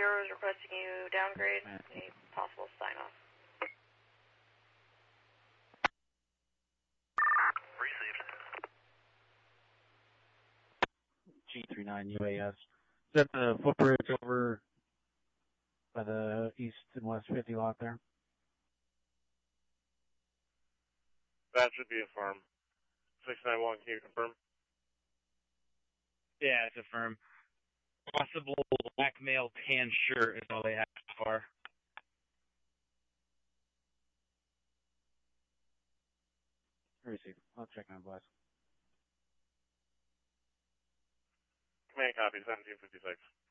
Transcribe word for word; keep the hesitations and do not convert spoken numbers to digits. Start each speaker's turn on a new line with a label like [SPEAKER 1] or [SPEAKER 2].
[SPEAKER 1] zero is requesting you downgrade. Any possible sign-off?
[SPEAKER 2] Received. G three nine U A S. Is that the footbridge over by the east and west fifty lot there?
[SPEAKER 3] That should be a firm. six nine one, can you confirm?
[SPEAKER 4] Yeah, it's a firm. Possible black male tan shirt is all they have so far.
[SPEAKER 2] Receive. I'll check on boys.
[SPEAKER 3] Command copy, seventeen fifty-six.